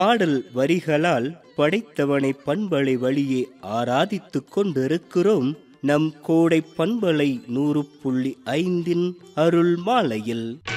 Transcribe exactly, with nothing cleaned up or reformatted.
பாடல் வரிகளால் படைத்தவனை பண்பலை வழியே ஆராதித்துக் கொண்டிருக்கிறோம் நம் கோடை பண்பலை நூறு புள்ளி ஐந்தின் அருள் மாலையில்.